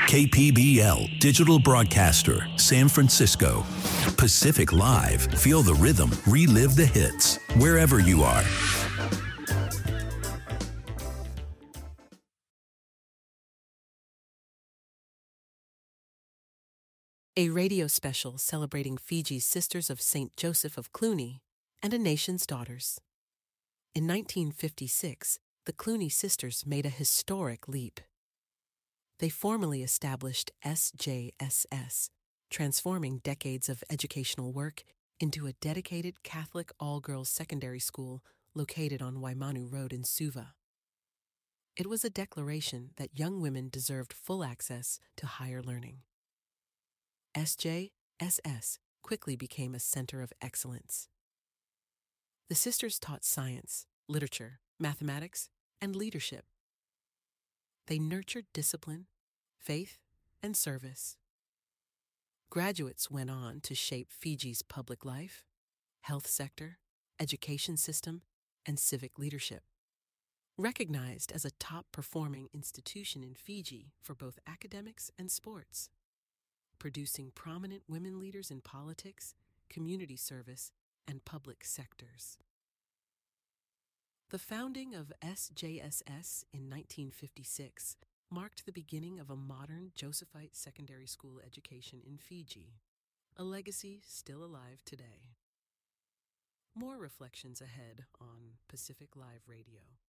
KPBL Digital Broadcaster, San Francisco. Pacific Live. Feel the rhythm. Relive the hits. Wherever you are. A radio special celebrating Fiji's Sisters of St. Joseph of Cluny and a nation's daughters. In 1956, the Cluny sisters made a historic leap. They formally established SJSS, transforming decades of educational work into a dedicated Catholic all-girls secondary school located on Waimanu Road in Suva. It was a declaration that young women deserved full access to higher learning. SJSS quickly became a center of excellence. The sisters taught science, literature, mathematics, and leadership. They nurtured discipline, faith, and service. Graduates went on to shape Fiji's public life, health sector, education system, and civic leadership. Recognized as a top-performing institution in Fiji for both academics and sports, producing prominent women leaders in politics, community service, and public sectors. The founding of SJSS in 1956 marked the beginning of a modern Josephite secondary school education in Fiji, a legacy still alive today. More reflections ahead on Pacific Live Radio.